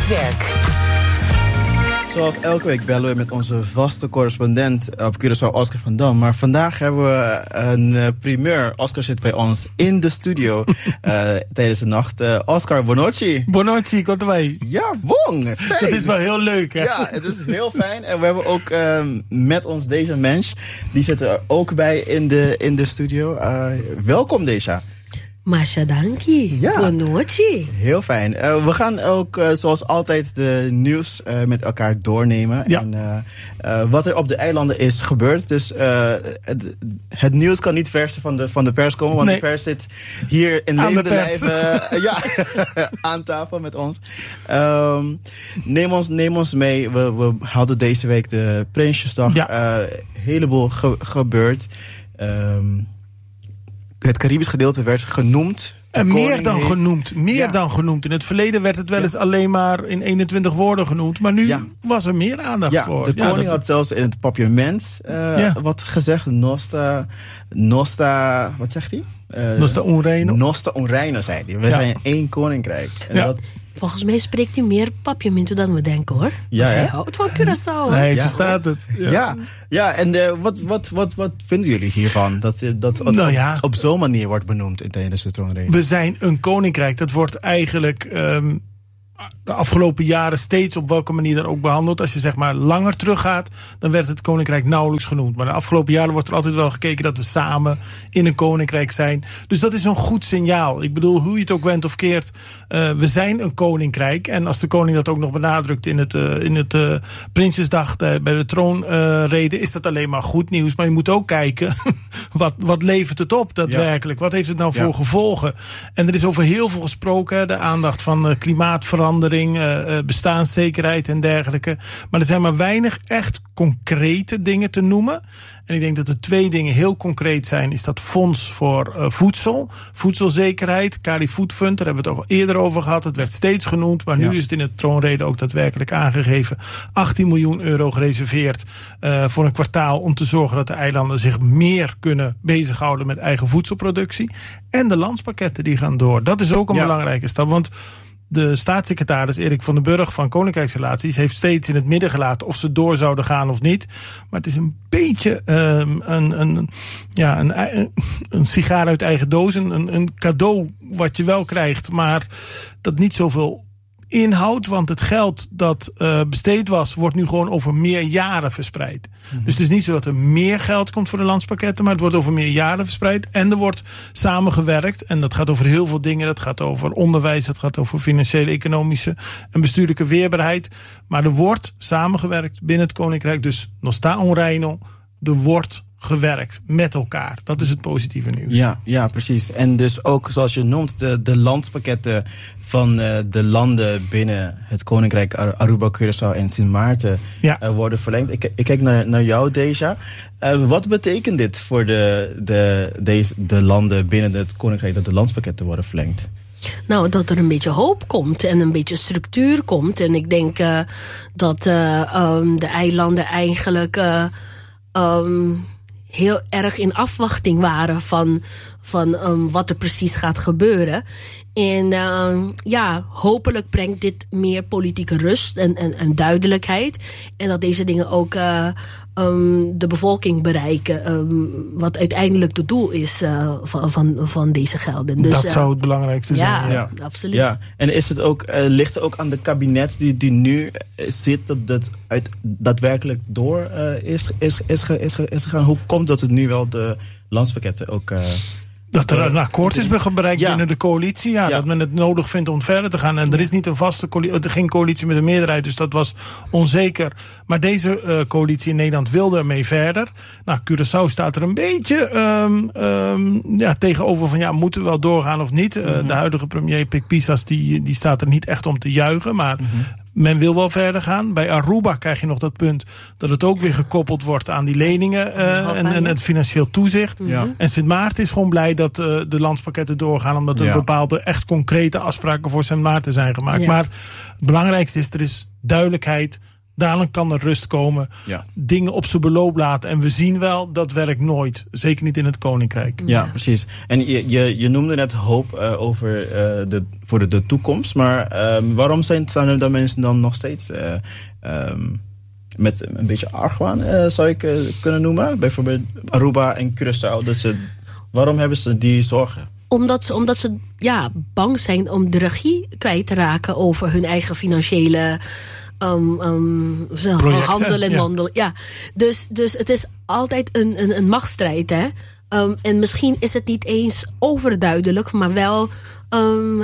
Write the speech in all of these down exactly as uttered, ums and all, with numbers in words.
Netwerk. Zoals elke week bellen we met onze vaste correspondent op Curaçao, Oscar van Dam. Maar vandaag hebben we een primeur. Oscar zit bij ons in de studio uh, tijdens de nacht. Uh, Oscar, buonanotte. Buonanotte, komt erbij. Ja, bon. Dat is wel heel leuk, hè? Ja, het is heel fijn. En we hebben ook uh, met ons Deja Mensch. Die zit er ook bij in de, in de studio. Uh, welkom, Deja. Masha, dankie. Ja. Buonanotte. Heel fijn. Uh, we gaan ook, uh, zoals altijd, de nieuws uh, met elkaar doornemen. Ja. En uh, uh, wat er op de eilanden is gebeurd. Dus uh, het, het nieuws kan niet vers van de, van de pers komen. Want nee. de pers zit hier in aan levende de pers. lijve uh, ja, aan tafel met ons. Um, neem ons. Neem ons mee. We, we hadden deze week de Prinsjesdag. Ja. Een uh, heleboel ge- gebeurd. Um, Het Caribisch gedeelte werd genoemd. En meer dan heeft... genoemd. Meer ja. dan genoemd. In het verleden werd het wel eens ja. alleen maar in eenentwintig woorden genoemd. Maar nu ja. was er meer aandacht ja, voor. De ja, koning dat... had zelfs in het papierment uh, ja. wat gezegd. Nosta, Nosta, wat zegt hij? Uh, Nosta un reino. Nosta un reino, zei hij. We ja. zijn één koninkrijk. En ja. dat... Volgens mij spreekt hij meer papiamento dan we denken, hoor. Ja, hij hè? houdt van Curaçao. Hij ja. verstaat het. Ja, ja, ja en uh, wat, wat, wat, wat vinden jullie hiervan? Dat dat het nou ja. op, op zo'n manier wordt benoemd tijdens de troonrede. We zijn een koninkrijk. Dat wordt eigenlijk um, de afgelopen jaren steeds op welke manier dan ook behandeld. Als je zeg maar langer teruggaat, dan werd het koninkrijk nauwelijks genoemd. Maar de afgelopen jaren wordt er altijd wel gekeken dat we samen in een koninkrijk zijn. Dus dat is een goed signaal. Ik bedoel, hoe je het ook went of keert, uh, we zijn een koninkrijk. En als de koning dat ook nog benadrukt in het, uh, in het uh, Prinsjesdag uh, bij de troonrede, uh, is dat alleen maar goed nieuws. Maar je moet ook kijken, wat, wat levert het op daadwerkelijk? Ja. Wat heeft het nou voor ja. gevolgen? En er is over heel veel gesproken, de aandacht van uh, klimaatverandering, Uh, bestaanszekerheid en dergelijke. Maar er zijn maar weinig echt concrete dingen te noemen. En ik denk dat er twee dingen heel concreet zijn. Is dat fonds voor uh, voedsel. Voedselzekerheid. Cari Food Fund. Daar hebben we het ook eerder over gehad. Het werd steeds genoemd. Maar ja. nu is het in de troonrede ook daadwerkelijk aangegeven. achttien miljoen euro gereserveerd uh, voor een kwartaal. Om te zorgen dat de eilanden zich meer kunnen bezighouden met eigen voedselproductie. En de landspakketten die gaan door. Dat is ook een ja. belangrijke stap. Want de staatssecretaris Erik van den Burg van Koninkrijksrelaties heeft steeds in het midden gelaten of ze door zouden gaan of niet. Maar het is een beetje um, een, een, ja, een, een, een sigaar uit eigen doos. Een, een cadeau wat je wel krijgt, maar dat niet zoveel inhoud. Want het geld dat uh, besteed was, wordt nu gewoon over meer jaren verspreid. Mm-hmm. Dus het is niet zo dat er meer geld komt voor de landspakketten, maar het wordt over meer jaren verspreid. En er wordt samengewerkt. En dat gaat over heel veel dingen. Dat gaat over onderwijs, dat gaat over financiële, economische en bestuurlijke weerbaarheid. Maar er wordt samengewerkt binnen het Koninkrijk. Dus nog sta un reino. Er wordt gewerkt met elkaar. Dat is het positieve nieuws. Ja, ja, precies. En dus ook, zoals je noemt, de, de landspakketten van uh, de landen binnen het Koninkrijk Aruba, Curaçao en Sint Maarten ja. uh, worden verlengd. Ik, ik kijk naar, naar jou, Deja. Uh, wat betekent dit voor de, de, deze, de landen binnen het Koninkrijk dat de landspakketten worden verlengd? Nou, dat er een beetje hoop komt en een beetje structuur komt. En ik denk uh, dat uh, um, de eilanden eigenlijk Uh, um, heel erg in afwachting waren van, van um, wat er precies gaat gebeuren. En uh, ja, hopelijk brengt dit meer politieke rust en, en, en duidelijkheid. En dat deze dingen ook uh, um, de bevolking bereiken. Um, wat uiteindelijk het doel is uh, van, van, van deze gelden. Dus, dat uh, zou het belangrijkste ja, zijn. Ja, absoluut. Ja. En is het ook, uh, ligt het ook aan de kabinet die, die nu zit, dat dat uit, daadwerkelijk door uh, is, is, is, is, is gegaan? Hoe komt dat het nu wel de landspakketten ook Uh, Dat er een akkoord is bereikt ja. binnen de coalitie. Ja, ja. Dat men het nodig vindt om verder te gaan. En er is niet een vaste coalitie, geen coalitie met een meerderheid. Dus dat was onzeker. Maar deze uh, coalitie in Nederland wilde ermee verder. Nou, Curaçao staat er een beetje um, um, ja, tegenover van ja, moeten we wel doorgaan of niet. Mm-hmm. Uh, de huidige premier Pik Pisas die, die staat er niet echt om te juichen. Maar mm-hmm. men wil wel verder gaan. Bij Aruba krijg je nog dat punt dat het ook weer gekoppeld wordt aan die leningen uh, en, en het financieel toezicht. Ja. En Sint Maarten is gewoon blij dat uh, de landspakketten doorgaan, omdat er ja. bepaalde echt concrete afspraken voor Sint Maarten zijn gemaakt. Ja. Maar het belangrijkste is, er is duidelijkheid. Dadelijk kan er rust komen. Ja. Dingen op zijn beloop laten. En we zien wel, dat werkt nooit. Zeker niet in het Koninkrijk. Ja, precies. En je, je, je noemde net hoop uh, over, uh, de, voor de, de toekomst. Maar um, waarom zijn, zijn er dan mensen dan nog steeds... Uh, um, met een beetje argwaan, uh, zou ik uh, kunnen noemen? Bijvoorbeeld Aruba en Curaçao. Dat ze, waarom hebben ze die zorgen? Omdat ze, omdat ze ja, bang zijn om de regie kwijt te raken over hun eigen financiële um, um, handel en ja. wandel. Ja. Dus, dus het is altijd een, een, een machtsstrijd. Hè? Um, en misschien is het niet eens overduidelijk, maar wel... Um,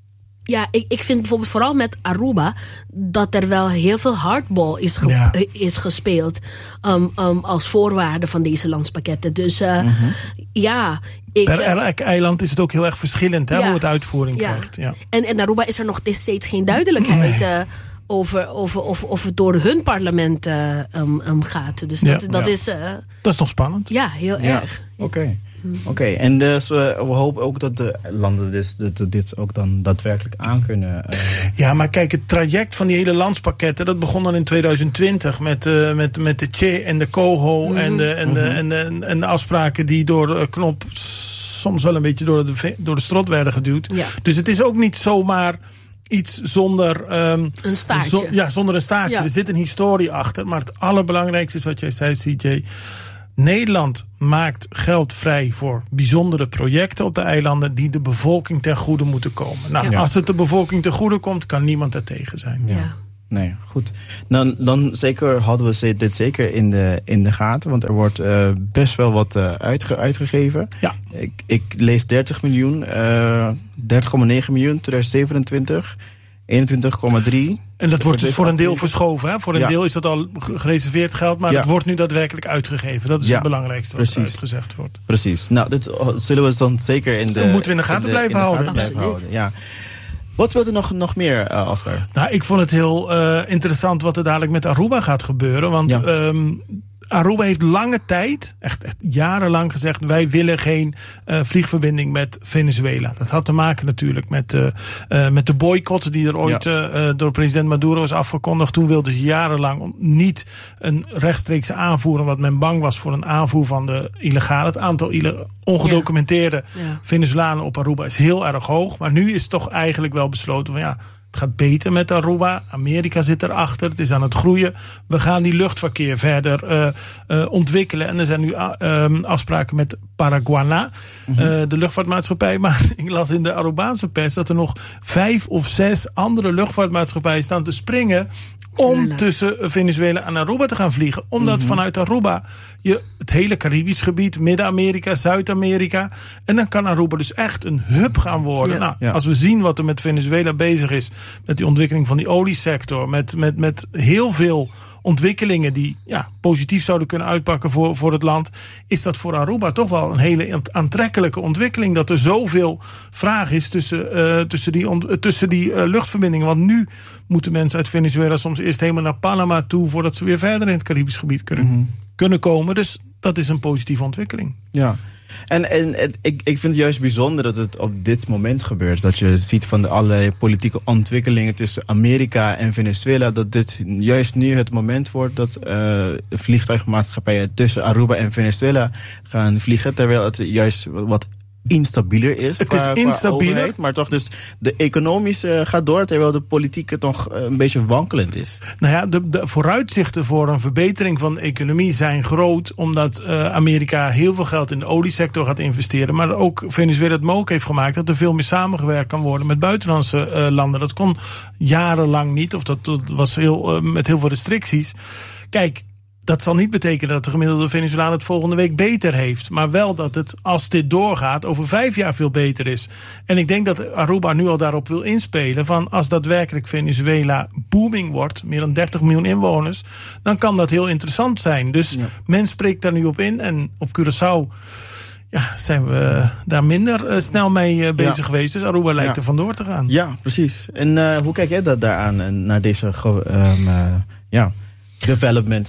Ja, ik, ik vind bijvoorbeeld vooral met Aruba dat er wel heel veel hardball is, ge- ja. is gespeeld um, um, als voorwaarde van deze landspakketten. Dus uh, mm-hmm. ja... Ik, per elk eiland is het ook heel erg verschillend hè, ja. hoe het uitvoering ja. krijgt. Ja. En in Aruba is er nog steeds geen duidelijkheid nee. uh, over, over of, of het door hun parlement uh, um, um, gaat. Dus dat, ja. dat ja. is... Uh, dat is nog spannend. Ja, heel ja. erg. Oké. Okay. Oké, okay, en dus we, we hopen ook dat de landen dit, dit, dit ook dan daadwerkelijk aan kunnen. Uh... Ja, maar kijk, het traject van die hele landspakketten, dat begon dan in twintig twintig met, uh, met, met de Che en de Coho mm-hmm. en, de, en, mm-hmm. de, en, de, en de afspraken die door de knop soms wel een beetje door de, door de strot werden geduwd. Ja. Dus het is ook niet zomaar iets zonder... Um, een staartje. Zo, ja, zonder een staartje. Ja. Er zit een historie achter, maar het allerbelangrijkste is wat jij zei, C J... Nederland maakt geld vrij voor bijzondere projecten op de eilanden die de bevolking ten goede moeten komen. Nou, ja. Als het de bevolking ten goede komt, kan niemand er tegen zijn. Ja. Ja. Nee, goed. Dan, dan zeker hadden we dit zeker in de, in de gaten, want er wordt uh, best wel wat uh, uitge, uitgegeven. Ja. Ik, ik lees dertig miljoen, uh, dertig komma negen miljoen twintig zevenentwintig. eenentwintig komma drie. En dat wordt dus voor een deel verschoven. Hè? Voor een ja. deel is dat al gereserveerd geld, maar ja. het wordt nu daadwerkelijk uitgegeven. Dat is ja. het belangrijkste wat Precies. uitgezegd wordt. Precies. Nou, dit zullen we dan zeker in de... Dat moeten we in de gaten in de, blijven in de houden. Gaten blijven houden. Ja. Wat wil er nog, nog meer, uh, Oscar? Nou, ik vond het heel uh, interessant wat er dadelijk met Aruba gaat gebeuren. Want ja. um, Aruba heeft lange tijd, echt, echt jarenlang gezegd, wij willen geen uh, vliegverbinding met Venezuela. Dat had te maken natuurlijk met, uh, uh, met de boycotts die er ooit ja. uh, door president Maduro is afgekondigd. Toen wilden ze jarenlang niet een rechtstreekse aanvoer, omdat men bang was voor een aanvoer van de illegale. Het aantal ille- ongedocumenteerde ja. Ja. Venezolanen op Aruba is heel erg hoog. Maar nu is toch eigenlijk wel besloten van ja, het gaat beter met Aruba. Amerika zit erachter. Het is aan het groeien. We gaan die luchtverkeer verder uh, uh, ontwikkelen. En er zijn nu uh, afspraken met Paraguaná, mm-hmm. uh, de luchtvaartmaatschappij. Maar ik las in de Arubaanse pers dat er nog vijf of zes andere luchtvaartmaatschappijen staan te springen om tussen Venezuela en Aruba te gaan vliegen. Omdat mm-hmm. vanuit Aruba je het hele Caribisch gebied, Midden-Amerika, Zuid-Amerika. En dan kan Aruba dus echt een hub gaan worden. Ja. Nou, ja. Als we zien wat er met Venezuela bezig is, met die ontwikkeling van die oliesector, met, met, met heel veel ontwikkelingen die ja, positief zouden kunnen uitpakken voor, voor het land, is dat voor Aruba toch wel een hele aantrekkelijke ontwikkeling. Dat er zoveel vraag is tussen, uh, tussen die, on, uh, tussen die uh, luchtverbindingen. Want nu moeten mensen uit Venezuela soms eerst helemaal naar Panama toe voordat ze weer verder in het Caribisch gebied kunnen, mm-hmm. kunnen komen. Dus dat is een positieve ontwikkeling. Ja. En, en, en ik, ik vind het juist bijzonder dat het op dit moment gebeurt. Dat je ziet van de allerlei politieke ontwikkelingen tussen Amerika en Venezuela. Dat dit juist nu het moment wordt dat uh, vliegtuigmaatschappijen tussen Aruba en Venezuela gaan vliegen. Terwijl het juist wat instabieler is. Het qua, is instabieler. Overheid, maar toch dus de economische gaat door, terwijl de politieke toch een beetje wankelend is. Nou ja, de, de vooruitzichten voor een verbetering van de economie zijn groot, omdat uh, Amerika heel veel geld in de oliesector gaat investeren, maar ook Venezuela het mogelijk heeft gemaakt dat er veel meer samengewerkt kan worden met buitenlandse uh, landen. Dat kon jarenlang niet, of dat, dat was heel, uh, met heel veel restricties. Kijk, dat zal niet betekenen dat de gemiddelde Venezolaan het volgende week beter heeft. Maar wel dat het, als dit doorgaat, over vijf jaar veel beter is. En ik denk dat Aruba nu al daarop wil inspelen. Van als daadwerkelijk Venezuela booming wordt, meer dan dertig miljoen inwoners, dan kan dat heel interessant zijn. Dus ja. men spreekt daar nu op in. En op Curaçao ja, zijn we daar minder uh, snel mee uh, bezig ja. geweest. Dus Aruba lijkt ja. er vandoor te gaan. Ja, precies. En uh, hoe kijk jij dat daaraan, naar deze uh, uh, ja, developments?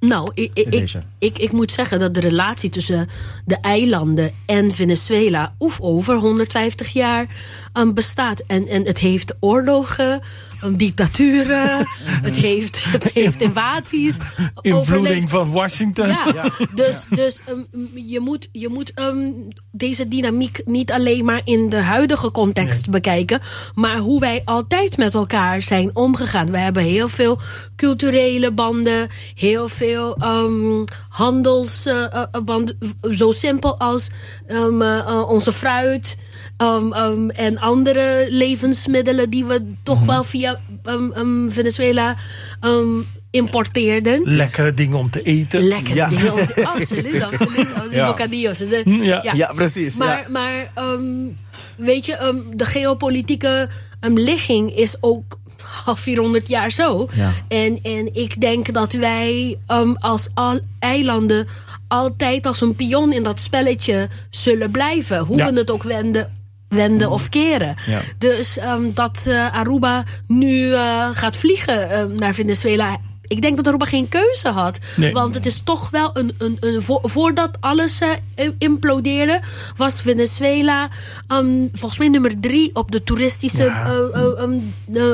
Nou, ik, ik, ik, ik, ik moet zeggen dat de relatie tussen de eilanden en Venezuela oef, over honderdvijftig jaar um, bestaat. En, en het heeft oorlogen, um, dictaturen, het, heeft, het heeft invasies. Invloeding van Washington. Ja, ja. dus, dus um, je moet, je moet um, deze dynamiek niet alleen maar in de huidige context nee. bekijken, maar hoe wij altijd met elkaar zijn omgegaan. We hebben heel veel culturele banden, heel veel Um, handelsbanden, uh, zo simpel als um, uh, onze fruit um, um, en andere levensmiddelen die we toch mm-hmm. wel via um, um, Venezuela um, importeerden. Lekkere dingen om te eten. Lekkere ja. dingen om te eten. Absoluut, absoluut. Ja. Bocadillos. Ja. Ja. ja, precies. Maar, ja. maar um, weet je, um, de geopolitieke um, ligging is ook al vierhonderd jaar zo. Ja. En, en ik denk dat wij um, als al eilanden altijd als een pion in dat spelletje zullen blijven. Hoe ja. we het ook wenden, wenden of keren. Ja. Dus um, dat uh, Aruba nu uh, gaat vliegen um, naar Venezuela. Ik denk dat Aruba geen keuze had. Nee. Want het is toch wel een... een, een vo- voordat alles uh, implodeerde, was Venezuela um, volgens mij nummer drie op de toeristische ja. uh, uh, um, uh,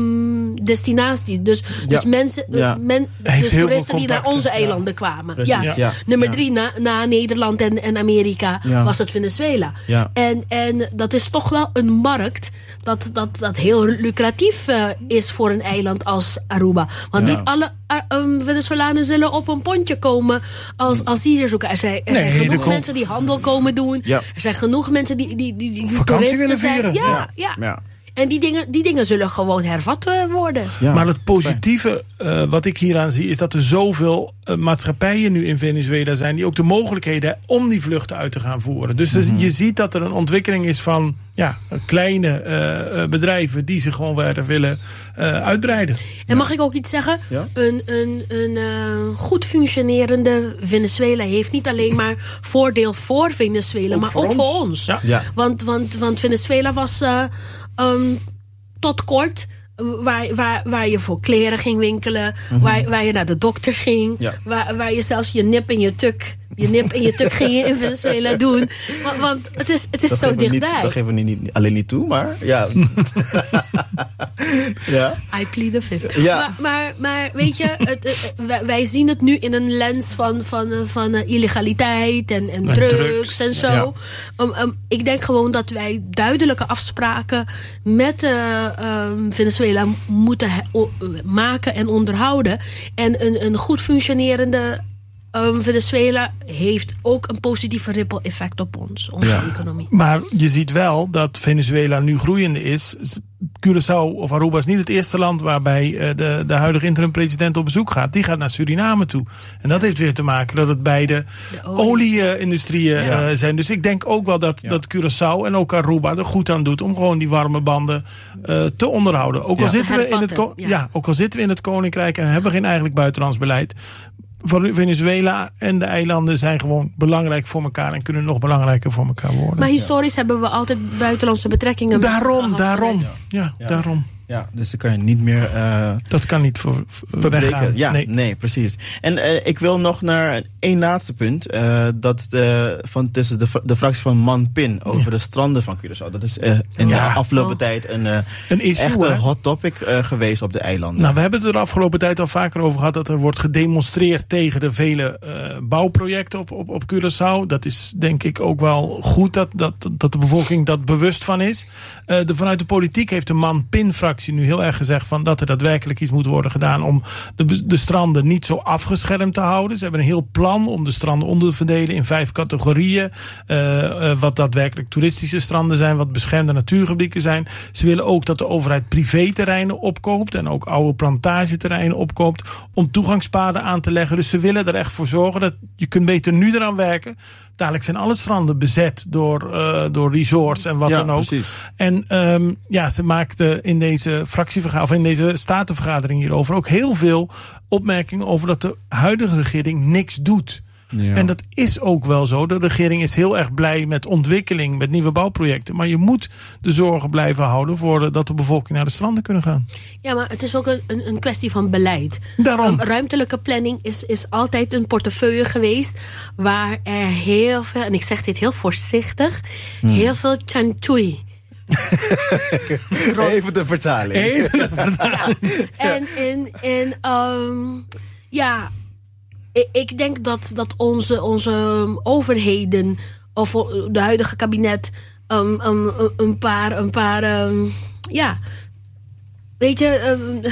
um, destinatie. Dus, ja. dus mensen, ja. men, dus toeristen die naar onze eilanden ja. kwamen. Ja. Ja. Ja. Nummer ja. drie na, na Nederland en, en Amerika ja. was het Venezuela. Ja. En, en dat is toch wel een markt dat, dat, dat heel lucratief uh, is voor een eiland als Aruba. Want ja. niet alle uh, um, Venezolanen zullen op een pontje komen als asielzoekers zoeken. Er zijn, er nee, zijn genoeg mensen die handel komen doen. Ja. Er zijn genoeg mensen die, die, die, die toeristen zijn. Ja, ja. ja. ja. En die dingen, die dingen zullen gewoon hervat worden. Ja, maar het positieve uh, wat ik hieraan zie is dat er zoveel uh, maatschappijen nu in Venezuela zijn die ook de mogelijkheden hebben om die vluchten uit te gaan voeren. Dus, mm-hmm. dus je ziet dat er een ontwikkeling is van ja, kleine uh, bedrijven die zich gewoon weer willen uh, uitbreiden. En mag ik ook iets zeggen? Ja? Een, een, een uh, goed functionerende Venezuela heeft niet alleen maar voordeel voor Venezuela, ook maar voor ook ons. voor ons. Ja. Ja. Want, want, want Venezuela was Uh, Um, tot kort waar, waar, waar je voor kleren ging winkelen, mm-hmm. waar, waar je naar de dokter ging, ja. waar, waar je zelfs je nip en je tuk, je nip en je tuk ging je in Venezuela doen. Want, want het is, het is dat zo dichtbij. Niet, dat geven we niet, alleen niet toe, maar ja. ja. I plead the fifth. Ja. Maar, maar, maar weet je, het, het, wij, wij zien het nu in een lens van, van, van uh, illegaliteit en, en, en drugs, drugs en zo. Ja. Um, um, ik denk gewoon dat wij duidelijke afspraken met uh, um, Venezuela moeten he- o- maken en onderhouden. En een, een goed functionerende Um, Venezuela heeft ook een positieve ripple effect op ons, onze ja. economie. Maar je ziet wel dat Venezuela nu groeiende is. Curaçao of Aruba is niet het eerste land waarbij uh, de, de huidige interim-president op bezoek gaat. Die gaat naar Suriname toe. En dat heeft weer te maken dat het beide de olie-industrieën ja. uh, zijn. Dus ik denk ook wel dat, ja. dat Curaçao en ook Aruba er goed aan doet om gewoon die warme banden uh, te onderhouden. Ook al, ja. zitten we in het ko- ja. Ja, ook al zitten we in het Koninkrijk en hebben we geen eigenlijk buitenlands beleid. Venezuela en de eilanden zijn gewoon belangrijk voor elkaar en kunnen nog belangrijker voor elkaar worden. Maar historisch ja. hebben we altijd buitenlandse betrekkingen. Daarom, daarom. Ja, ja, daarom. Ja, dus dan kan je niet meer Uh, dat kan niet ver, ver, weggaan. Ja, nee. nee, precies. En uh, ik wil nog naar één laatste punt. Uh, dat de, van tussen de, de fractie van ManPin over ja. de stranden van Curaçao. Dat is uh, in ja. de afgelopen oh. tijd een, uh, een issue, echt een hot topic uh, geweest op de eilanden. Nou, we hebben het er de afgelopen tijd al vaker over gehad dat er wordt gedemonstreerd tegen de vele uh, bouwprojecten op, op, op Curaçao. Dat is denk ik ook wel goed dat, dat, dat de bevolking dat bewust van is. Uh, de, vanuit de politiek heeft de ManPin-fractie nu heel erg gezegd van dat er daadwerkelijk iets moet worden gedaan om de, de stranden niet zo afgeschermd te houden. Ze hebben een heel plan om de stranden onder te verdelen in vijf categorieën. Uh, uh, wat daadwerkelijk toeristische stranden zijn, wat beschermde natuurgebieden zijn. Ze willen ook dat de overheid privéterreinen opkoopt en ook oude plantageterreinen opkoopt om toegangspaden aan te leggen. Dus ze willen er echt voor zorgen dat je kunt beter nu eraan werken. Dadelijk zijn alle stranden bezet door, uh, door resorts en wat ja, dan ook. Precies. En um, ja, ze maakten in deze fractievergadering of in deze statenvergadering hierover ook heel veel opmerkingen over dat de huidige regering niks doet. Ja. En dat is ook wel zo. De regering is heel erg blij met ontwikkeling, met nieuwe bouwprojecten. Maar je moet de zorgen blijven houden voor dat de bevolking naar de stranden kunnen gaan. Ja, maar het is ook een, een, een kwestie van beleid. Daarom. Um, ruimtelijke planning is, is altijd een portefeuille geweest waar er heel veel, en ik zeg dit heel voorzichtig, hmm. heel veel tjantjoei. Even de vertaling. Even de vertaling. Ja. En, en, en um, ja, ik, ik denk dat, dat onze, onze overheden, of de huidige kabinet, um, um, een paar, een paar, um, ja, weet je. Um,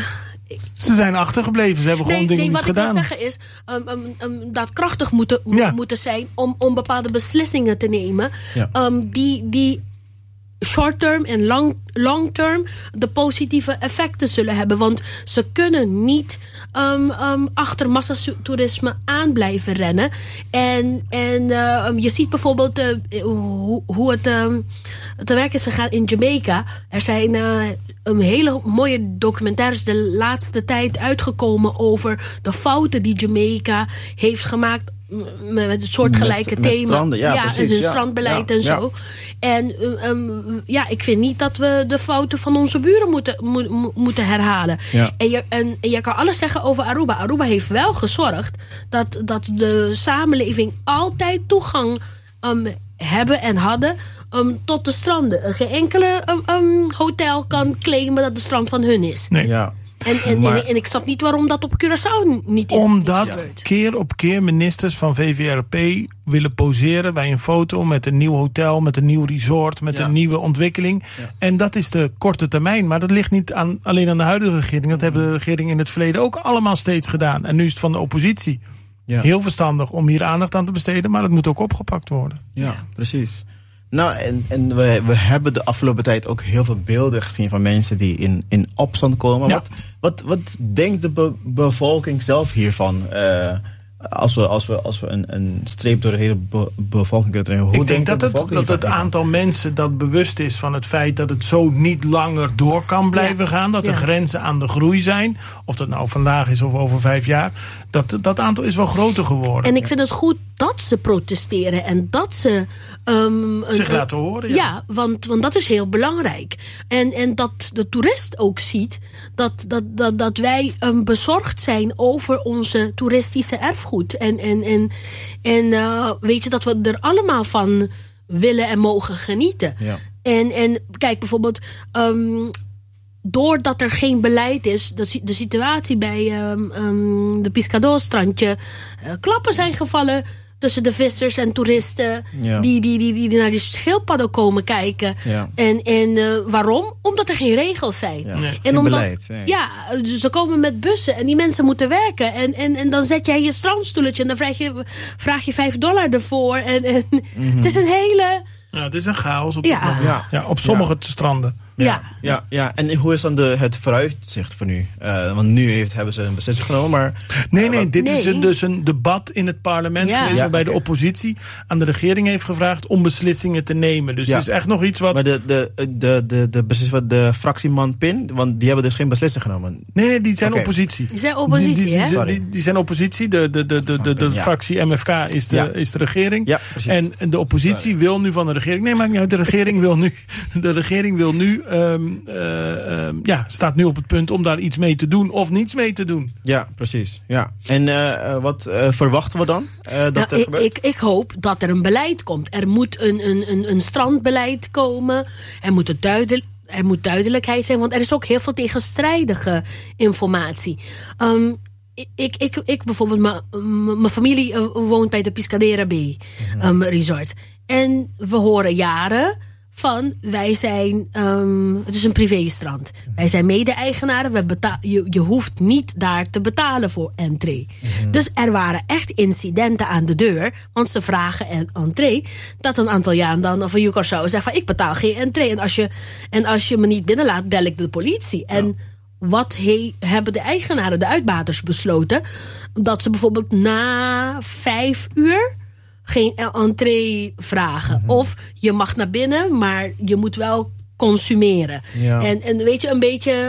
Ze zijn achtergebleven, ze hebben nee, gewoon dingen nee, niet gedaan. Wat ik wil zeggen is um, um, um, dat krachtig moeten, ja. moeten zijn om, om bepaalde beslissingen te nemen. Ja. Um, die, die short-term en long, long-term de positieve effecten zullen hebben. Want ze kunnen niet um, um, achter massatoerisme aan blijven rennen. En, en uh, um, je ziet bijvoorbeeld uh, hoe, hoe het um, te werk is gegaan in Jamaica. Er zijn uh, een hele mooie documentaires de laatste tijd uitgekomen over de fouten die Jamaica heeft gemaakt met een soortgelijke met, thema. Met stranden, ja, ja precies, en hun ja, strandbeleid ja, en zo. Ja. En um, ja, ik vind niet dat we de fouten van onze buren moeten, mo- moeten herhalen. Ja. En, je, en, en je kan alles zeggen over Aruba. Aruba heeft wel gezorgd dat, dat de samenleving altijd toegang um, hebben en hadden um, tot de stranden. Geen enkele um, um, hotel kan claimen dat de strand van hun is. Nee. Ja. En, en, maar, en, en ik snap niet waarom dat op Curaçao niet is. Omdat niet keer op keer ministers van V V R P willen poseren bij een foto met een nieuw hotel, met een nieuw resort, met ja. een nieuwe ontwikkeling. Ja. En dat is de korte termijn. Maar dat ligt niet aan, alleen aan de huidige regering. Dat hebben de regering in het verleden ook allemaal steeds gedaan. En nu is het van de oppositie. Ja. Heel verstandig om hier aandacht aan te besteden, maar dat moet ook opgepakt worden. Ja, ja. precies. Nou, en, en we, we hebben de afgelopen tijd ook heel veel beelden gezien van mensen die in, in opstand komen. Ja. Wat, wat, wat denkt de be- bevolking zelf hiervan? Uh, als we, als we, als we een, een streep door de hele be- bevolking kunnen trekken. Hoe Ik denk de dat het, dat het aantal mensen dat bewust is van het feit dat het zo niet langer door kan blijven ja. gaan. Dat ja. de grenzen aan de groei zijn. Of dat nou vandaag is of over vijf jaar. Dat, dat aantal is wel groter geworden. En ik vind het goed dat ze protesteren en dat ze Um, zich een, laten horen. Ja, ja want, want dat is heel belangrijk. En, en dat de toerist ook ziet dat, dat, dat, dat wij um, bezorgd zijn over onze toeristische erfgoed. En, en, en, en uh, weet je dat we er allemaal van willen en mogen genieten. Ja. En, en kijk bijvoorbeeld, um, doordat er geen beleid is, de, de situatie bij um, um, de Pescador-strandje, uh, klappen zijn gevallen tussen de vissers en toeristen ja. die, die, die, die naar die schildpadden komen kijken. Ja. En, en uh, waarom? Omdat er geen regels zijn. Ja. Nee, en geen omdat, beleid. Nee. Ja, dus ze komen met bussen en die mensen moeten werken. En, en, en dan zet jij je strandstoeltje en dan vraag je, vraag je vijf dollar ervoor. En, en mm-hmm. Het is een hele... Ja, het is een chaos op, ja. Ja. Ja, op sommige ja. stranden. Ja. Ja. Ja, ja, en hoe is dan de, het vooruitzicht voor nu? Uh, want nu heeft, hebben ze een beslissing genomen, maar... Nee, nee, dit nee. is een, dus een debat in het parlement ja. geweest... waarbij ja, okay. de oppositie aan de regering heeft gevraagd om beslissingen te nemen. Dus ja. het is echt nog iets wat... Maar de, de, de, de, de, de, de fractieman Pin, want die hebben dus geen beslissing genomen. Nee, nee, die zijn okay. oppositie. Die zijn oppositie, die, die, hè? Die, die, die zijn oppositie. De, de, de, de, de, de ja. fractie M F K is de, ja. is de regering. Ja, en de oppositie Sorry. wil nu van de regering... Nee, maakt niet uit. De regering wil nu... De regering wil nu... Um, uh, Uh, ja, staat nu op het punt om daar iets mee te doen of niets mee te doen. Ja, precies. Ja. En uh, wat uh, verwachten we dan? Uh, dat nou, er ik, ik, ik hoop dat er een beleid komt. Er moet een, een, een, een strandbeleid komen. Er moet, het duidel, er moet duidelijkheid zijn, want er is ook heel veel tegenstrijdige informatie. Um, Ik, ik, ik bijvoorbeeld, mijn familie uh, woont bij de Pescadera Bay um, Resort. En we horen jaren van, wij zijn, um, het is een privéstrand. Wij zijn mede-eigenaren, we betaal, je, je hoeft niet daar te betalen voor entree. Mm-hmm. Dus er waren echt incidenten aan de deur, want ze vragen een entree, dat een aantal jaren dan, of een Curaçao zegt van, ik betaal geen entree. En als je, en als je me niet binnenlaat, bel ik de politie. En ja. Wat he, hebben de eigenaren, de uitbaters besloten? Dat ze bijvoorbeeld na vijf uur geen entree vragen. Mm-hmm. Of je mag naar binnen, maar je moet wel consumeren. Ja. En, en weet je, een beetje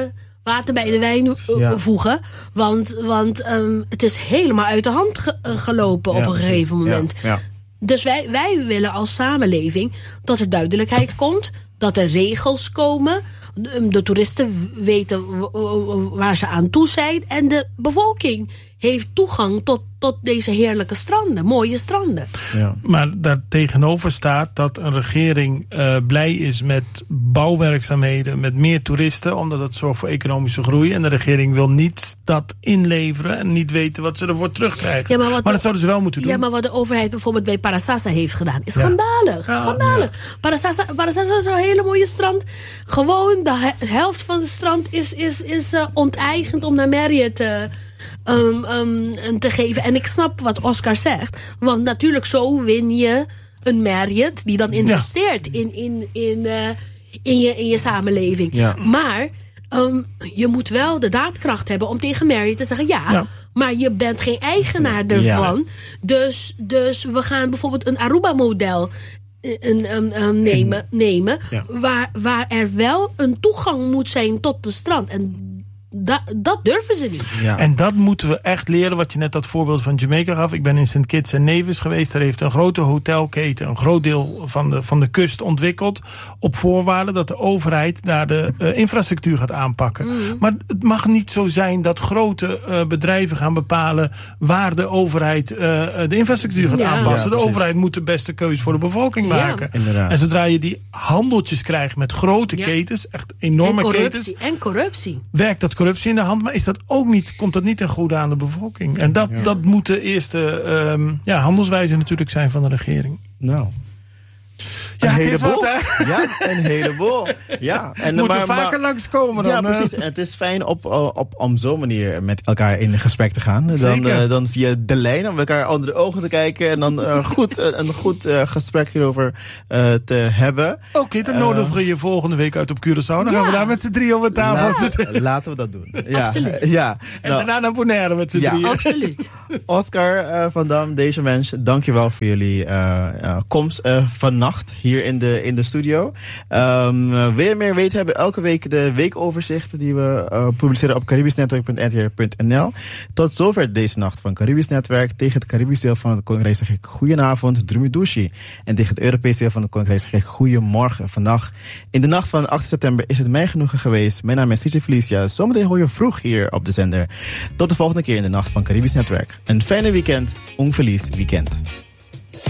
water bij de wijn uh, ja. voegen. Want, want um, het is helemaal uit de hand ge- uh, gelopen ja, op een gegeven moment. Ja, ja. Dus wij, wij willen als samenleving dat er duidelijkheid komt. Dat er regels komen. De toeristen weten waar ze aan toe zijn. En de bevolking heeft toegang tot, tot deze heerlijke stranden. Mooie stranden. Ja. Maar daar tegenover staat dat een regering uh, blij is met bouwwerkzaamheden, met meer toeristen, omdat het zorgt voor economische groei. En de regering wil niet dat inleveren en niet weten wat ze ervoor terugkrijgen. Ja, maar, maar dat de, zouden ze wel moeten doen. Ja, maar wat de overheid bijvoorbeeld bij Parasasa heeft gedaan, is ja. schandalig. Ja. Schandalig. Ja. Parasasa, Parasasa is een hele mooie strand. Gewoon de helft van het strand is, is, is uh, onteigend om naar Marriott te... Um, um, te geven. En ik snap wat Oscar zegt. Want natuurlijk zo win je een Marriott die dan investeert ja. in, in, in, uh, in, je, in je samenleving. Ja. Maar um, je moet wel de daadkracht hebben om tegen Marriott te zeggen ja, ja. maar je bent geen eigenaar ervan. Ja. Dus, dus we gaan bijvoorbeeld een Aruba-model Een, um, um, nemen, nemen ja. waar, waar er wel een toegang moet zijn tot de strand. En Da, dat durven ze niet. Ja. En dat moeten we echt leren, wat je net dat voorbeeld van Jamaica gaf. Ik ben in Saint Kitts en Nevis geweest. Daar heeft een grote hotelketen een groot deel van de, van de kust ontwikkeld. Op voorwaarde dat de overheid daar de uh, infrastructuur gaat aanpakken. Mm-hmm. Maar het mag niet zo zijn dat grote uh, bedrijven gaan bepalen waar de overheid uh, de infrastructuur gaat ja. aanpassen. Ja, de overheid moet de beste keuze voor de bevolking ja. maken. Inderdaad. En zodra je die handeltjes krijgt met grote ja. ketens, echt enorme en ketens. En corruptie. Werkt dat corruptie in de hand, maar is dat ook niet, komt dat niet ten goede aan de bevolking? En dat, ja. dat moet de eerste um, ja, handelswijze natuurlijk zijn van de regering. Nou. Ja, een heleboel. Wat, hè? Ja, een heleboel. Ja. En Moet maar, er vaker maar, langskomen dan. Ja, precies. En het is fijn op, op, om zo'n manier met elkaar in gesprek te gaan. Dan, uh, dan via de lijn, om elkaar onder de ogen te kijken. En dan uh, goed, uh, een goed uh, gesprek hierover uh, te hebben. Oké, okay, dan uh, nodigen we je volgende week uit op Curaçao. Dan ja. gaan we daar met z'n drieën op de tafel La, zitten. Laten we dat doen. Ja. Absoluut. Ja. En nou, daarna naar Bonaire met z'n ja. drieën. Absoluut. Oscar uh, van Dam, deze mens, dankjewel voor jullie uh, uh, komst uh, vannacht hier in de, in de studio. Um, uh, wil je meer weten hebben? Elke week de weekoverzichten die we uh, publiceren op caribisch netwerk punt n t r punt n l. Tot zover deze nacht van Caribisch Netwerk. Tegen het Caribisch deel van het Koninkrijk zeg ik goedenavond, Drumidushi. En tegen het Europees deel van het Koninkrijk zeg ik goedemorgen vannacht. In de nacht van acht september is het mij genoegen geweest. Mijn naam is D J Felicia. Zometeen hoor je vroeg hier op de zender. Tot de volgende keer in de nacht van Caribisch Netwerk. Een fijne weekend. Un feliz weekend.